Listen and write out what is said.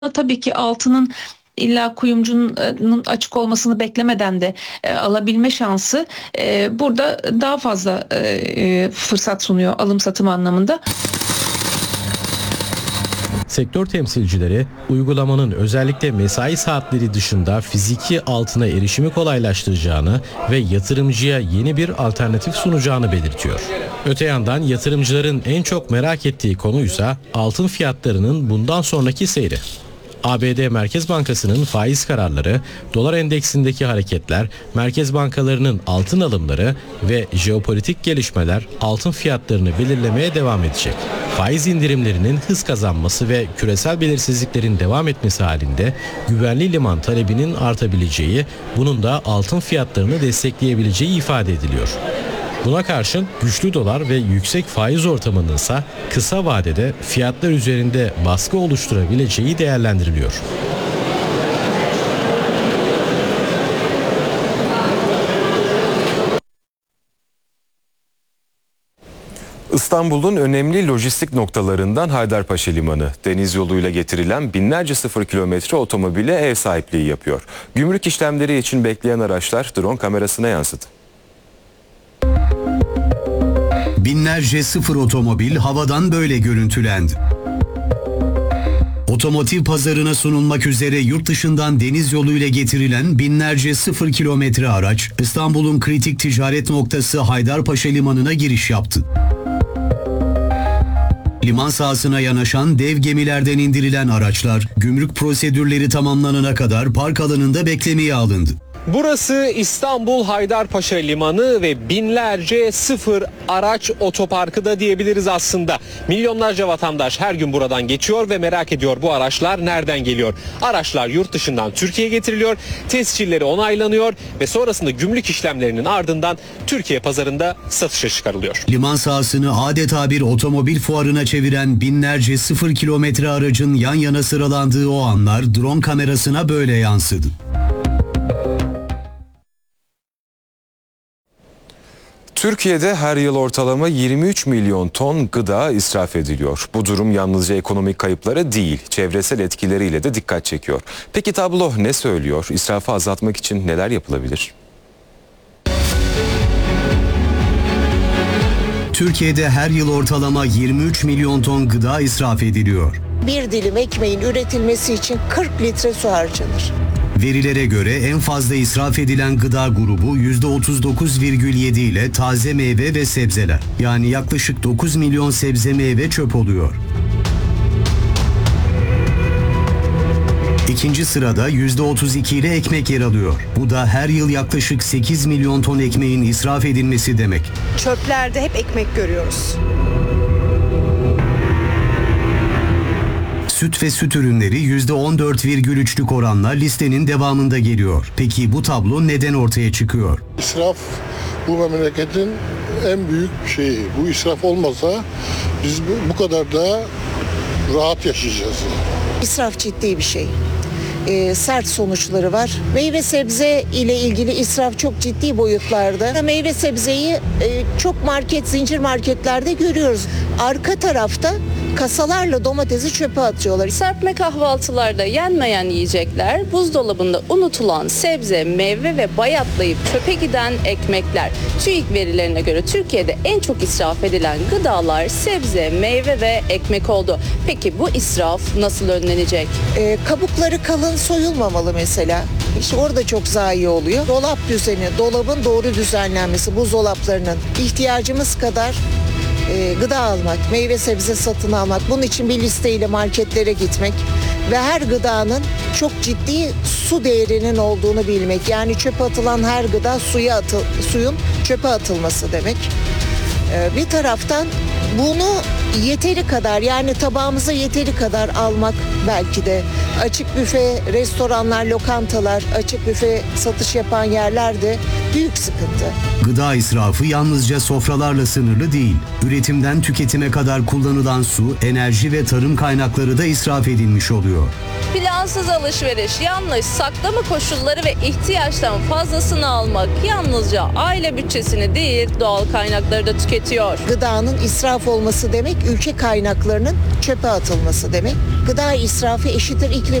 Tabii ki altının illa kuyumcunun açık olmasını beklemeden de alabilme şansı burada daha fazla fırsat sunuyor alım satım anlamında. Sektör temsilcileri uygulamanın özellikle mesai saatleri dışında fiziki altına erişimi kolaylaştıracağını ve yatırımcıya yeni bir alternatif sunacağını belirtiyor. Öte yandan yatırımcıların en çok merak ettiği konuysa altın fiyatlarının bundan sonraki seyri. ABD Merkez Bankası'nın faiz kararları, dolar endeksindeki hareketler, merkez bankalarının altın alımları ve jeopolitik gelişmeler altın fiyatlarını belirlemeye devam edecek. Faiz indirimlerinin hız kazanması ve küresel belirsizliklerin devam etmesi halinde güvenli liman talebinin artabileceği, bunun da altın fiyatlarını destekleyebileceği ifade ediliyor. Buna karşın güçlü dolar ve yüksek faiz ortamının ise kısa vadede fiyatlar üzerinde baskı oluşturabileceği değerlendiriliyor. İstanbul'un önemli lojistik noktalarından Haydarpaşa Limanı, deniz yoluyla getirilen binlerce 0 kilometre otomobile ev sahipliği yapıyor. Gümrük işlemleri için bekleyen araçlar drone kamerasına yansıdı. Binlerce sıfır otomobil havadan böyle görüntülendi. Otomotiv pazarına sunulmak üzere yurt dışından deniz yoluyla getirilen binlerce 0 kilometre araç İstanbul'un kritik ticaret noktası Haydarpaşa Limanı'na giriş yaptı. Liman sahasına yanaşan dev gemilerden indirilen araçlar gümrük prosedürleri tamamlanana kadar park alanında beklemeye alındı. Burası İstanbul Haydarpaşa Limanı ve binlerce sıfır araç otoparkı da diyebiliriz aslında. Milyonlarca vatandaş her gün buradan geçiyor ve merak ediyor bu araçlar nereden geliyor? Araçlar yurt dışından Türkiye'ye getiriliyor, tescilleri onaylanıyor ve sonrasında gümrük işlemlerinin ardından Türkiye pazarında satışa çıkarılıyor. Liman sahasını adeta bir otomobil fuarına çeviren binlerce 0 kilometre aracın yan yana sıralandığı o anlar drone kamerasına böyle yansıdı. Türkiye'de her yıl ortalama 23 milyon ton gıda israf ediliyor. Bu durum yalnızca ekonomik kayıplara değil, çevresel etkileriyle de dikkat çekiyor. Peki tablo ne söylüyor? İsrafı azaltmak için neler yapılabilir? Türkiye'de her yıl ortalama 23 milyon ton gıda israf ediliyor. Bir dilim ekmeğin üretilmesi için 40 litre su harcanır. Verilere göre en fazla israf edilen gıda grubu %39,7 ile taze meyve ve sebzeler. Yani yaklaşık 9 milyon sebze meyve çöp oluyor. İkinci sırada %32 ile ekmek yer alıyor. Bu da her yıl yaklaşık 8 milyon ton ekmeğin israf edilmesi demek. Çöplerde hep ekmek görüyoruz. Süt ve süt ürünleri %14,3'lük oranla listenin devamında geliyor. Peki bu tablo neden ortaya çıkıyor? İsraf bu memleketin en büyük şeyi. Bu israf olmasa biz bu kadar da rahat yaşayacağız. İsraf ciddi bir şey. Sert sonuçları var. Meyve sebze ile ilgili israf çok ciddi boyutlarda. Meyve sebzeyi çok zincir marketlerde görüyoruz. Arka tarafta kasalarla domatesi çöpe atıyorlar. Serpme kahvaltılarda yenmeyen yiyecekler, buzdolabında unutulan sebze, meyve ve bayatlayıp çöpe giden ekmekler. TÜİK verilerine göre Türkiye'de en çok israf edilen gıdalar sebze, meyve ve ekmek oldu. Peki bu israf nasıl önlenecek? Kabukları kalın soyulmamalı mesela. İşte orada çok zayi oluyor. Dolap düzeni, dolabın doğru düzenlenmesi, buzdolaplarının ihtiyacımız kadar gıda almak, meyve sebze satın almak, bunun için bir listeyle marketlere gitmek ve her gıdanın çok ciddi su değerinin olduğunu bilmek. Yani çöpe atılan her gıda suyun çöpe atılması demek. Bir taraftan bunu yeteri kadar, yani tabağımıza yeteri kadar almak belki de. Açık büfe restoranlar, lokantalar, açık büfe satış yapan yerlerde büyük sıkıntı. Gıda israfı yalnızca sofralarla sınırlı değil. Üretimden tüketime kadar kullanılan su, enerji ve tarım kaynakları da israf edilmiş oluyor. Plan plansız alışveriş, yanlış saklama koşulları ve ihtiyaçtan fazlasını almak yalnızca aile bütçesini değil doğal kaynakları da tüketiyor. Gıdanın israf olması demek ülke kaynaklarının çöpe atılması demek. Gıda israfı eşittir iklim